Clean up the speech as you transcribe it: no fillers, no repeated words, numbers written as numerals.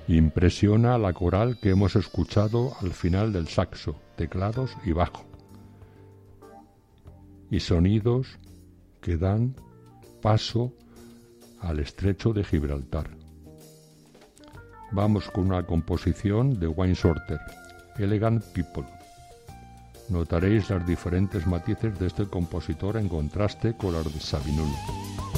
Impresiona la coral que hemos escuchado al final del saxo, teclados y bajo, y sonidos que dan paso al estrecho de Gibraltar. Vamos con una composición de Wayne Shorter, Elegant People. Notaréis los diferentes matices de este compositor en contraste con los de Sabinul.